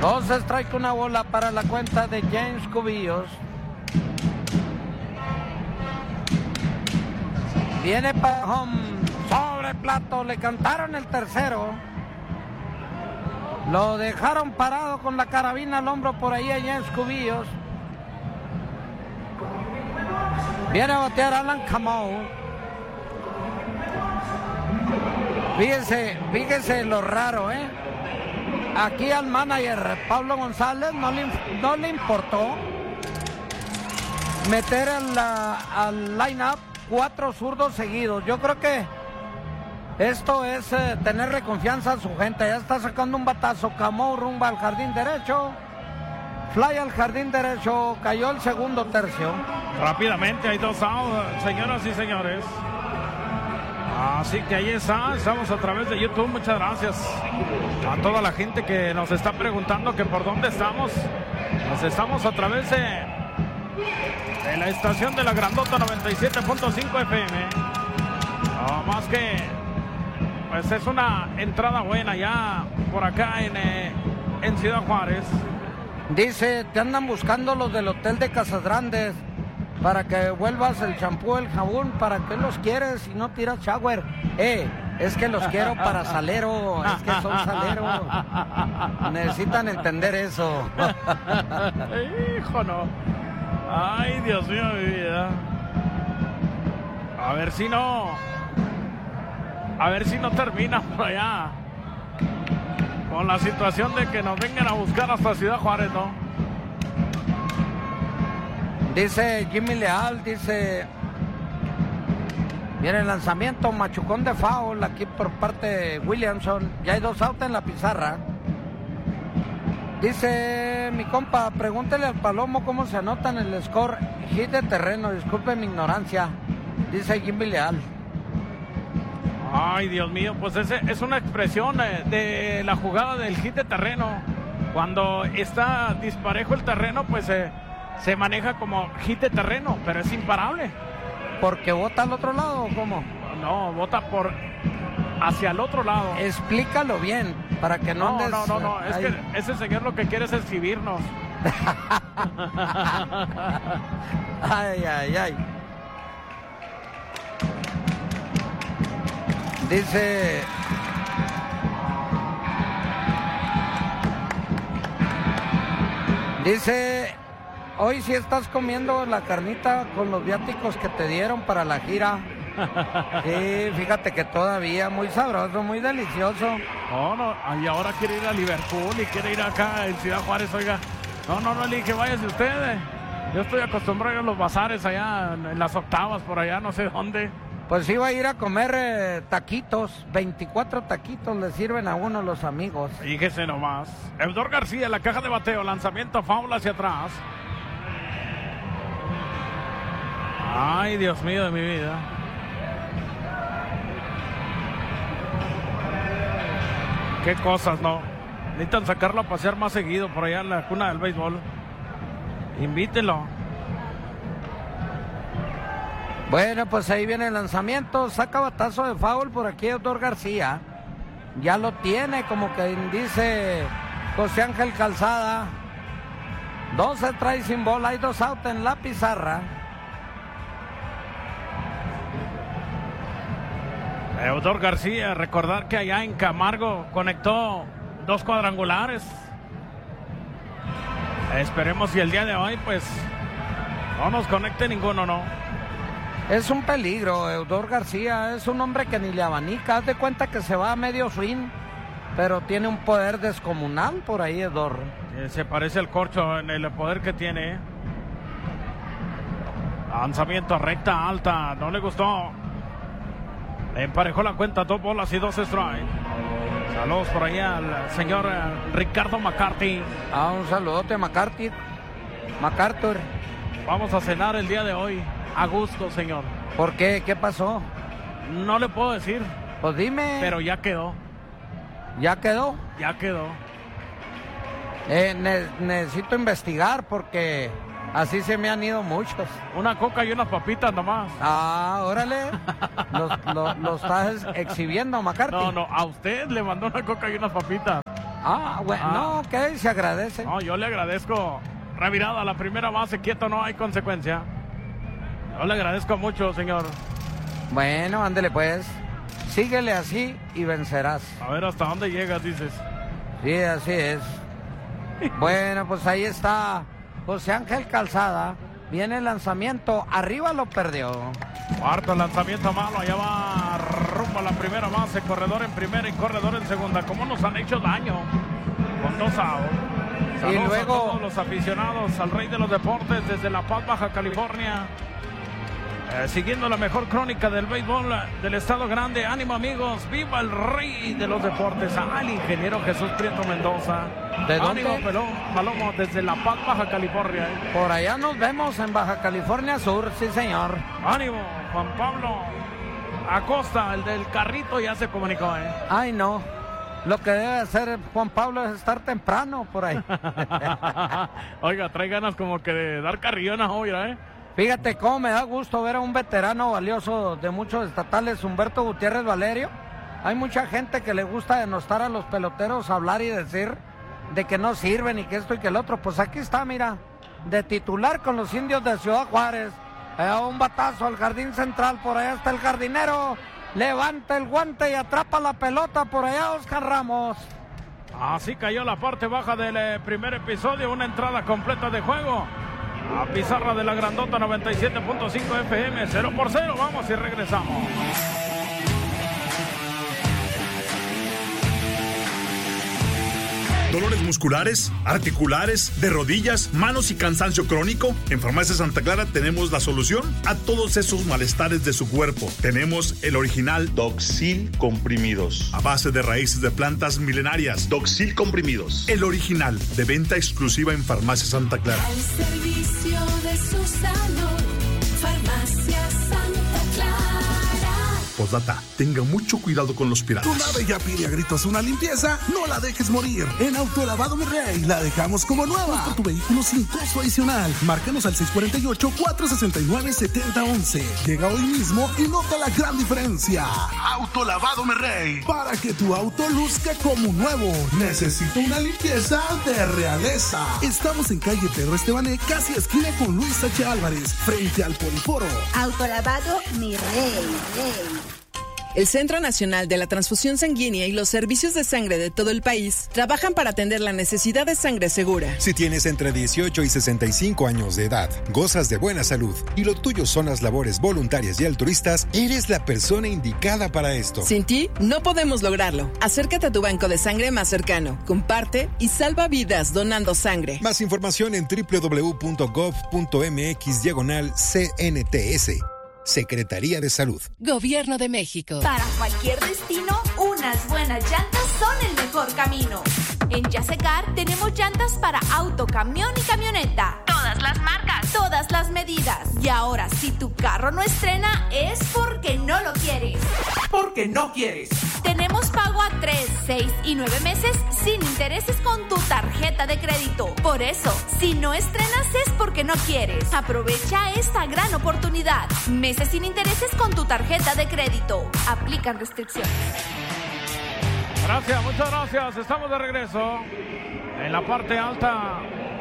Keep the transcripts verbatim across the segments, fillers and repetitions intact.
Dos strike, una bola para la cuenta de James Cubillos. Viene para home, sobre plato, le cantaron el tercero. Lo dejaron parado con la carabina al hombro por ahí a James Cubillos. Viene a batear Alan Camo. Fíjese, fíjese lo raro, ¿eh? Aquí al manager Pablo González no le, no le importó meter al, al line-up cuatro zurdos seguidos. Yo creo que esto es eh, tenerle confianza a su gente. Ya está sacando un batazo. Camo rumba al jardín derecho. Fly al jardín derecho. Cayó el segundo tercio. Rápidamente hay dos outs, señoras y señores. Así que ahí está, estamos a través de YouTube. Muchas gracias a toda la gente que nos está preguntando que por dónde estamos. Nos estamos a través de, de la estación de la Grandota noventa y siete punto cinco F M. No más que pues es una entrada buena ya por acá en, eh, en Ciudad Juárez. Dice, te andan buscando los del hotel de Casas Grandes para que vuelvas el champú, el jabón. ¿Para qué los quieres si no tiras shower? Eh, es que los quiero para salero, es que son salero. Necesitan entender eso. Hijo, no. Ay, Dios mío, mi vida. A ver si no. A ver si no termina por allá con la situación de que nos vengan a buscar hasta Ciudad Juárez, ¿no? Dice Jimmy Leal, dice, viene el lanzamiento, machucón de foul aquí por parte de Williamson. Ya hay dos outs en la pizarra. Dice mi compa, pregúntele al Palomo cómo se anota en el score. Hit de terreno, disculpe mi ignorancia. Dice Jimmy Leal. Ay, Dios mío, pues ese es una expresión de, de la jugada del hit de terreno. Cuando está disparejo el terreno, pues eh, se maneja como hit de terreno, pero es imparable. ¿Porque bota al otro lado o cómo? No, bota por hacia el otro lado. Explícalo bien, para que no No, andes... no, no, no, es ahí. que ese señor lo que quiere es exhibirnos. Ay, ay, ay. Dice... Dice... Hoy sí estás comiendo la carnita con los viáticos que te dieron para la gira. Sí, fíjate que todavía muy sabroso, muy delicioso. No, no, y ahora quiere ir a Liverpool y quiere ir acá en Ciudad Juárez, oiga. No, no, no, le dije, váyase ustedes. Yo estoy acostumbrado a ir a los bazares allá en las octavas, por allá, no sé dónde. Pues iba a ir a comer eh, taquitos, veinticuatro taquitos le sirven a uno los amigos. Fíjese nomás. Eudor García, la caja de bateo, lanzamiento foul hacia atrás. Ay, Dios mío de mi vida. Qué cosas, ¿no? Necesitan sacarlo a pasear más seguido por allá en la cuna del béisbol. Invítenlo. Bueno, pues ahí viene el lanzamiento. Saca batazo de foul por aquí Eudor García. Ya lo tiene, como que dice José Ángel Calzada. Dos se trae sin bola, hay dos out en la pizarra. Eudor García, recordar que allá en Camargo conectó dos cuadrangulares. Esperemos si el día de hoy pues no nos conecte ninguno, ¿no? Es un peligro, Eudor García, es un hombre que ni le abanica. Haz de cuenta que se va a medio swing, pero tiene un poder descomunal por ahí, Eudor. Eh, se parece al corcho en el poder que tiene. Lanzamiento recta alta, no le gustó. Le emparejó la cuenta, dos bolas y dos strikes. Saludos por ahí al señor Ricardo McCarthy. Ah, un saludote a McCarthy. MacArthur. Vamos a cenar el día de hoy. A gusto, señor. ¿Por qué? ¿Qué pasó? No le puedo decir. Pues dime. Pero ya quedó. ¿Ya quedó? Ya quedó. Eh, ne- necesito investigar porque así se me han ido muchos. Una coca y unas papitas nomás. Ah, órale. Lo, lo, lo estás exhibiendo, McCarthy. No, no, a usted le mandó una coca y unas papitas. Ah, bueno, Ah. no, ok, se agradece. No, yo le agradezco. Revirada a la primera base, quieto, no hay consecuencia. Yo le agradezco mucho, señor. Bueno, ándele pues. Síguele así y vencerás. A ver hasta dónde llegas, dices. Sí, así es. Bueno, pues ahí está José Ángel Calzada. Viene el lanzamiento. Arriba lo perdió. Cuarto lanzamiento malo. Allá va rumbo a la primera base. Corredor en primera y corredor en segunda. ¿Cómo nos han hecho daño? Con dos outs. Saludos Y luego- a todos los aficionados al Rey de los Deportes desde La Paz, Baja California. Eh, siguiendo la mejor crónica del béisbol del Estado Grande. Ánimo, amigos. ¡Viva el Rey de los Deportes! Al ingeniero Jesús Prieto Mendoza. ¿De dónde? Ánimo, Pelón, Palomo, desde La Paz, Baja California. Por allá nos vemos en Baja California Sur, sí señor. Ánimo, Juan Pablo Acosta, el del carrito, ya se comunicó, ¿eh? Ay, no. Lo que debe hacer Juan Pablo es estar temprano por ahí. Oiga, trae ganas como que de dar carrillón a Joya, ¿eh? Fíjate cómo me da gusto ver a un veterano valioso de muchos estatales, Humberto Gutiérrez Valerio. Hay mucha gente que le gusta denostar a los peloteros, hablar y decir de que no sirven y que esto y que el otro. Pues aquí está, mira, de titular con los Indios de Ciudad Juárez. Eh, un batazo al jardín central, por allá está el jardinero. Levanta el guante y atrapa la pelota por allá, Oscar Ramos. Así cayó la parte baja del eh, primer episodio, una entrada completa de juego. A pizarra de la grandota noventa y siete punto cinco F M, cero por cero, vamos y regresamos. ¿Dolores musculares, articulares, de rodillas, manos y cansancio crónico? En Farmacia Santa Clara tenemos la solución a todos esos malestares de su cuerpo. Tenemos el original Doxil comprimidos. a base de raíces de plantas milenarias. Doxil comprimidos. El original, de venta exclusiva en Farmacia Santa Clara. Al servicio de su salud, Farmacia Santa Clara. Postdata, tenga mucho cuidado con los Tu piratas. nave ya pide a gritos una limpieza, no la dejes morir. En Autolavado Mi Rey la dejamos como nueva. Por tu vehículo sin costo adicional. Márcanos al seis cuatro ocho, cuatro seis nueve, siete cero uno uno. Llega hoy mismo y nota la gran diferencia. Autolavado Mi Rey, para que tu auto luzca como nuevo. Necesito una limpieza de realeza. Estamos en calle Pedro Estebané, casi esquina con Luis H. Álvarez, frente al Poliforo. Autolavado Mi Rey, Rey. El Centro Nacional de la Transfusión Sanguínea y los servicios de sangre de todo el país trabajan para atender la necesidad de sangre segura. Si tienes entre dieciocho y sesenta y cinco años de edad, gozas de buena salud y lo tuyo son las labores voluntarias y altruistas, eres la persona indicada para esto. Sin ti, no podemos lograrlo. Acércate a tu banco de sangre más cercano, comparte y salva vidas donando sangre. Más información en doble u doble u doble u punto gov punto m x diagonal C N T S. Secretaría de Salud. Gobierno de México. Para cualquier destino, unas buenas llantas son el mejor camino. En Yasecar tenemos llantas para auto, camión y camioneta. Todas las marcas, todas las medidas. Y ahora, si tu carro no estrena, es porque no lo quieres. Porque no quieres. Tenemos pago a tres, seis y nueve meses sin intereses con tu tarjeta de crédito. Por eso, si no estrenas es porque no quieres. Aprovecha esta gran oportunidad. Meses sin intereses con tu tarjeta de crédito. Aplican restricciones. Gracias, muchas gracias. Estamos de regreso en la parte alta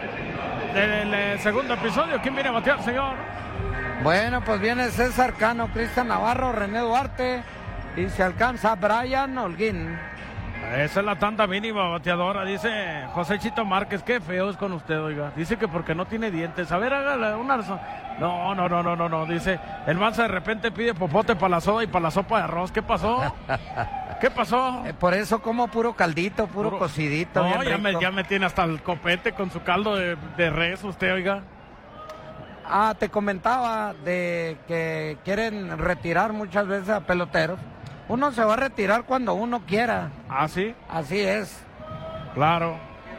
del eh, segundo episodio. ¿Quién viene a batear, señor? Bueno, pues viene César Cano, Cristian Navarro, René Duarte y se alcanza Brian Holguín. Esa es la tanda mínima bateadora, dice José Chito Márquez. Qué feo es con usted, oiga. Dice que porque no tiene dientes. A ver, hágale una... No, no, no, no, no, no. Dice, el Mansa de repente pide popote para la soda y para la sopa de arroz. ¿Qué pasó? ¿Qué pasó? Eh, por eso como puro caldito, puro, puro... cocidito. No, bien ya rico. me, ya me tiene hasta el copete con su caldo de, de res, usted, oiga. Ah, te comentaba de que quieren retirar muchas veces a peloteros. Uno se va a retirar cuando uno quiera. ¿Ah, sí? Así es. Claro.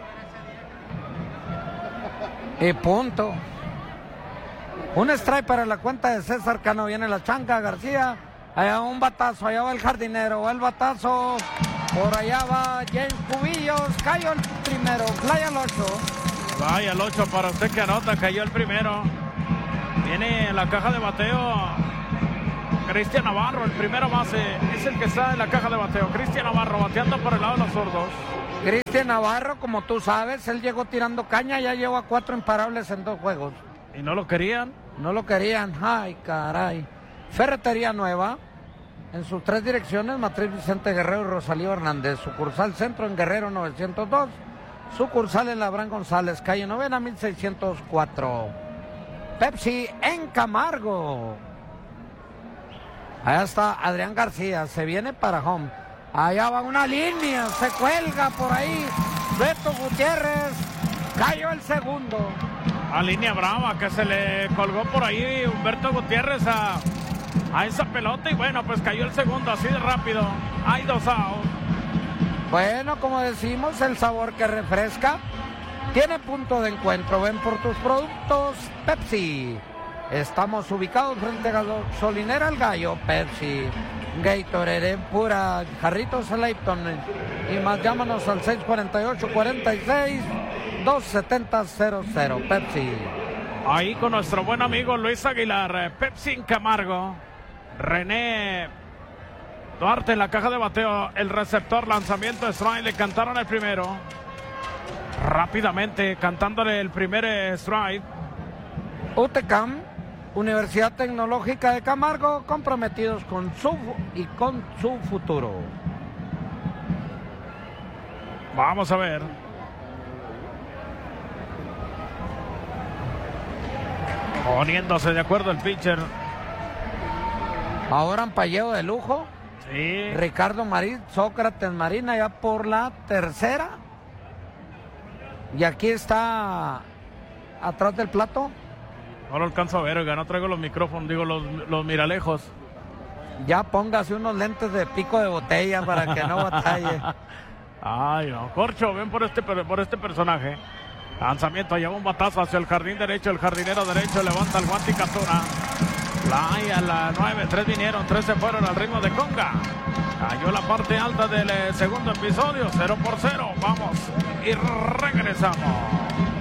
Y punto. Un strike para la cuenta de César Cano. Viene la chanca García. Allá un batazo, allá va el jardinero. Va el batazo. Por allá va James Cubillos. Cayó el primero. Playa al ocho. Vaya el ocho para usted que anota. Cayó el primero. Viene en la caja de bateo Cristian Navarro, el primero base. Es el que está en la caja de bateo. Cristian Navarro bateando por el lado de los zurdos. Cristian Navarro, como tú sabes, él llegó tirando caña, ya lleva cuatro imparables en dos juegos. ¿Y no lo querían? No lo querían, ay caray. Ferretería Nueva, en sus tres direcciones, Matriz Vicente Guerrero y Rosalío Hernández. Sucursal Centro en Guerrero novecientos dos, sucursal en Labrán González, calle Novena mil seiscientos cuatro. Pepsi en Camargo. Allá está Adrián García, se viene para home. Allá va una línea, se cuelga por ahí Beto Gutiérrez, cayó el segundo. A línea brava que se le colgó por ahí Humberto Gutiérrez a, a esa pelota y bueno, pues cayó el segundo así de rápido. Hay dos outs. Bueno, como decimos, el sabor que refresca tiene punto de encuentro. Ven por tus productos Pepsi. Estamos ubicados frente a Gasolinera El Gallo. Pepsi, Gatorade, pura, jarritos Lipton y más. Llámanos al seis cuatro ocho, cuatro seis, dos siete cero cero. Pepsi. Ahí con nuestro buen amigo Luis Aguilar. Pepsi en Camargo. René Duarte en la caja de bateo. El receptor, lanzamiento de strike. Le cantaron el primero. Rápidamente cantándole el primer strike. U T C A M, Universidad Tecnológica de Camargo, comprometidos con su y con su futuro. Vamos a ver. Poniéndose de acuerdo el pitcher. Ahora ampalleo de lujo. Sí. Ricardo Marín, Sócrates Marina ya por la tercera. Y aquí está atrás del plato. No lo alcanzo a ver, oiga, no traigo los micrófonos, digo los, los miralejos. Ya póngase unos lentes de pico de botella para que no batalle. Ay, no. Corcho, ven por este, por este personaje. Lanzamiento, lleva un batazo hacia el jardín derecho, el jardinero derecho levanta el guante y captura. Fly a la nueve, tres vinieron, tres se fueron al ritmo de conga. Cayó la parte alta del eh, segundo episodio, cero por cero. Vamos y regresamos.